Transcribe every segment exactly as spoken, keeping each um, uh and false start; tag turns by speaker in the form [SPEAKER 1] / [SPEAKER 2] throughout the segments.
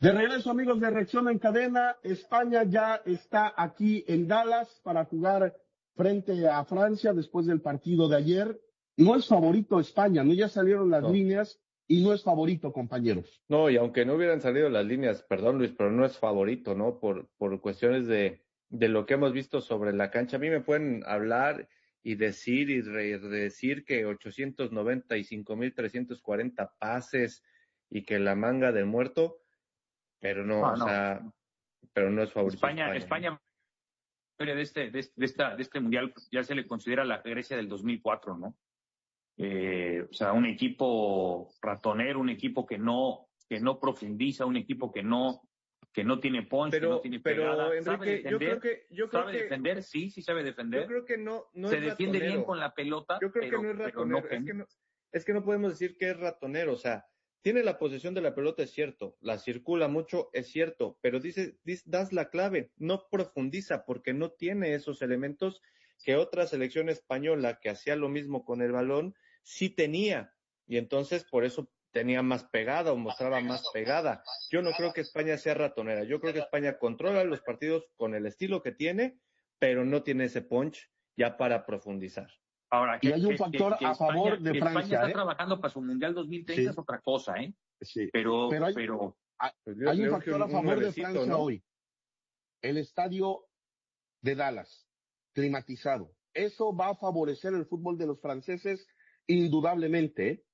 [SPEAKER 1] De regreso, amigos de Reacción en Cadena, España ya está aquí en Dallas para jugar frente a Francia después del partido de ayer. No es favorito España, ¿no? Ya salieron las
[SPEAKER 2] No.
[SPEAKER 1] líneas y no es favorito, compañeros.
[SPEAKER 2] No, y aunque no hubieran salido las líneas, perdón Luis, pero no es favorito, ¿no? Por, por cuestiones de, de lo que hemos visto sobre la cancha. A mí me pueden hablar y decir y re- decir que ochocientos noventa y cinco mil trescientos cuarenta pases y que la manga del muerto, pero no,
[SPEAKER 3] Ah,
[SPEAKER 2] o
[SPEAKER 3] no.
[SPEAKER 2] sea, pero no es favorito
[SPEAKER 3] España,
[SPEAKER 2] España, ¿no?
[SPEAKER 3] España, de este, de, este- de esta, de este mundial ya se le considera la Grecia del dos mil cuatro, ¿no? Eh, o sea, un equipo ratonero, un equipo que no, que no profundiza, un equipo que no, que no tiene punch, que no
[SPEAKER 2] Pero,
[SPEAKER 3] tiene
[SPEAKER 2] pero
[SPEAKER 3] pegada. ¿Sabe
[SPEAKER 2] Enrique, yo creo
[SPEAKER 3] defender?
[SPEAKER 2] que, yo creo
[SPEAKER 3] ¿Sabe
[SPEAKER 2] que,
[SPEAKER 3] defender? Sí, sí sabe
[SPEAKER 2] yo
[SPEAKER 3] defender.
[SPEAKER 2] creo que no, no
[SPEAKER 3] Se
[SPEAKER 2] es
[SPEAKER 3] defiende bien
[SPEAKER 2] ratonero.
[SPEAKER 3] con la pelota,
[SPEAKER 2] Yo creo que
[SPEAKER 3] pero,
[SPEAKER 2] no es
[SPEAKER 3] pero no
[SPEAKER 2] ratonero, es
[SPEAKER 3] genio.
[SPEAKER 2] que no, es que no podemos decir que es ratonero, o sea, tiene la posesión de la pelota, es cierto, la circula mucho, es cierto, pero dice, dice, das la clave, no profundiza porque no tiene esos elementos que otra selección española que hacía lo mismo con el balón, sí tenía, y entonces por eso tenía más pegada o mostraba más pegada. Yo no creo que España sea ratonera, yo creo que España controla los partidos con el estilo que tiene, pero no tiene ese punch ya para profundizar.
[SPEAKER 3] Ahora,
[SPEAKER 1] Y
[SPEAKER 3] que,
[SPEAKER 1] hay un
[SPEAKER 3] que,
[SPEAKER 1] factor
[SPEAKER 3] que, que
[SPEAKER 1] a favor
[SPEAKER 3] España,
[SPEAKER 1] de
[SPEAKER 3] que España
[SPEAKER 1] Francia,
[SPEAKER 3] está
[SPEAKER 1] ¿eh?
[SPEAKER 3] trabajando para su Mundial dos mil treinta
[SPEAKER 1] Sí,
[SPEAKER 3] es otra cosa, ¿eh?
[SPEAKER 1] sí.
[SPEAKER 3] Pero,
[SPEAKER 1] Pero hay,
[SPEAKER 3] pero
[SPEAKER 2] Pues le,
[SPEAKER 1] hay un
[SPEAKER 2] le urge
[SPEAKER 1] factor
[SPEAKER 2] un,
[SPEAKER 1] a
[SPEAKER 2] un
[SPEAKER 1] favor de
[SPEAKER 2] nuevecito,
[SPEAKER 1] Francia
[SPEAKER 2] ¿no?
[SPEAKER 1] hoy. El estadio de Dallas, climatizado. Eso va a favorecer el fútbol de los franceses indudablemente, ¿eh?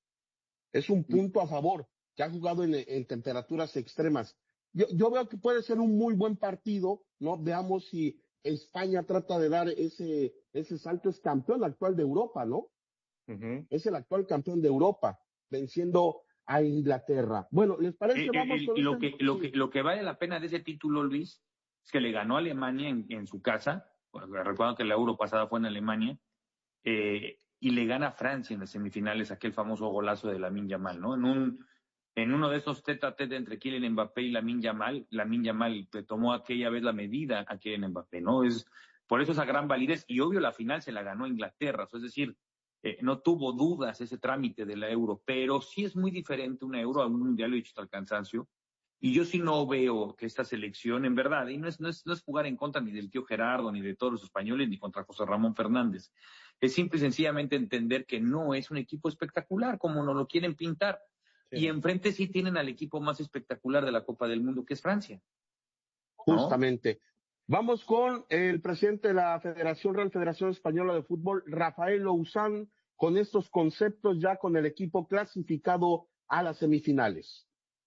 [SPEAKER 1] Es un punto a favor, que ha jugado en, en temperaturas extremas. Yo, yo veo que puede ser un muy buen partido, ¿no? Veamos si España trata de dar ese, ese salto. Es campeón actual de Europa, ¿no?
[SPEAKER 2] Uh-huh.
[SPEAKER 1] Es el actual campeón de Europa, venciendo a Inglaterra. Bueno, ¿les parece?
[SPEAKER 3] eh,
[SPEAKER 1] Vamos
[SPEAKER 3] eh,
[SPEAKER 1] con
[SPEAKER 3] lo,
[SPEAKER 1] este.
[SPEAKER 3] que, lo,
[SPEAKER 1] Sí.
[SPEAKER 3] que, lo que vale la pena de ese título, Luis, es que le ganó a Alemania en, en su casa. Bueno, recuerdo que la Euro pasada fue en Alemania. Eh, y le gana a Francia en las semifinales, aquel famoso golazo de Lamine Yamal, ¿no? En un en uno de esos tete a tete entre Kylian Mbappé y Lamine Yamal, Lamine Yamal le tomó aquella vez la medida a Kylian Mbappé, ¿no? Es por eso esa gran validez, y obvio la final se la ganó Inglaterra, o sea, es decir, eh, no tuvo dudas ese trámite de la Euro, pero sí es muy diferente una Euro a un Mundial, lo he dicho hasta el cansancio, y yo sí no veo que esta selección, en verdad, y no es, no es, no es jugar en contra ni del tío Gerardo, ni de todos los españoles, ni contra José Ramón Fernández, es simple y sencillamente entender que no es un equipo espectacular como nos lo quieren pintar.
[SPEAKER 2] Sí,
[SPEAKER 3] Y
[SPEAKER 2] no.
[SPEAKER 3] enfrente sí tienen al equipo más espectacular de la Copa del Mundo, que es Francia, ¿no?
[SPEAKER 1] Justamente. Vamos con el presidente de la Federación Real Federación Española de Fútbol, Rafael Louzán, con estos conceptos ya con el equipo clasificado a las semifinales.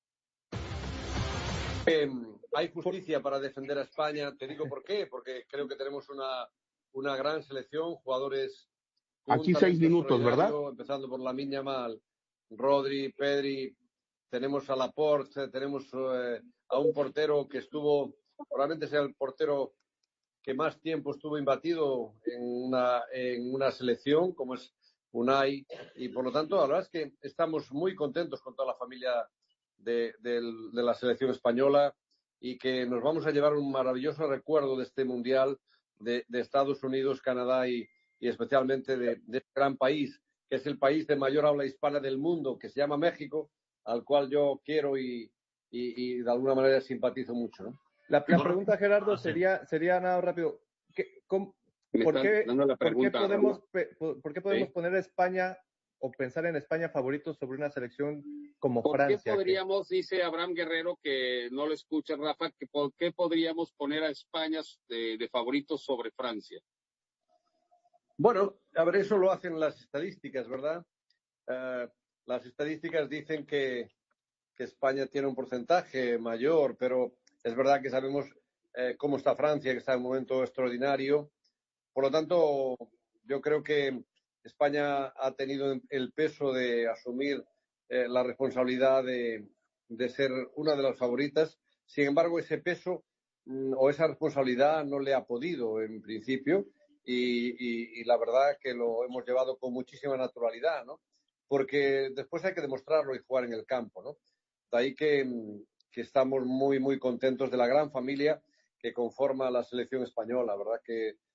[SPEAKER 4] Eh, hay justicia para defender a España. Te digo por qué, porque creo que tenemos una, una gran selección, jugadores con
[SPEAKER 1] Aquí
[SPEAKER 4] un
[SPEAKER 1] seis
[SPEAKER 4] talento
[SPEAKER 1] minutos, ¿verdad?
[SPEAKER 4] extraordinario, empezando por Lamine Yamal, Rodri, Pedri, tenemos a Laporte, tenemos eh, a un portero que estuvo, probablemente sea el portero que más tiempo estuvo imbatido en una, en una selección, como es Unai, y por lo tanto, la verdad es que estamos muy contentos con toda la familia de, de, de la selección española y que nos vamos a llevar un maravilloso recuerdo de este Mundial de, de Estados Unidos, Canadá y, y especialmente de, de este gran país, que es el país de mayor habla hispana del mundo, que se llama México, al cual yo quiero y, y, y de alguna manera simpatizo mucho, ¿no?
[SPEAKER 2] La, la pregunta, Gerardo, sería, sería nada rápido. ¿Qué, cómo,
[SPEAKER 5] Me
[SPEAKER 2] ¿por,
[SPEAKER 5] están
[SPEAKER 2] qué,
[SPEAKER 5] dando la
[SPEAKER 2] ¿Por qué
[SPEAKER 5] pregunta,
[SPEAKER 2] podemos,
[SPEAKER 5] Raúl.
[SPEAKER 2] pe- por qué podemos
[SPEAKER 5] ¿Sí?
[SPEAKER 2] poner a España o pensar en España favorito sobre una selección como
[SPEAKER 5] ¿Por qué
[SPEAKER 2] Francia? Que,
[SPEAKER 5] podríamos, dice Abraham Guerrero, que no lo escucha Rafa, que por qué podríamos poner a España de, de favorito sobre Francia?
[SPEAKER 4] Bueno, a ver, eso lo hacen las estadísticas, ¿verdad? Uh, las estadísticas dicen que, que España tiene un porcentaje mayor, pero es verdad que sabemos eh, cómo está Francia, que está en un momento extraordinario. Por lo tanto, yo creo que España ha tenido el peso de asumir eh, la responsabilidad de, de ser una de las favoritas. Sin embargo, ese peso mm, o esa responsabilidad no le ha podido en principio y, y, y la verdad que lo hemos llevado con muchísima naturalidad, ¿no? Porque después hay que demostrarlo y jugar en el campo, ¿no? De ahí que, que estamos muy, muy contentos de la gran familia que conforma la selección española, ¿verdad? Que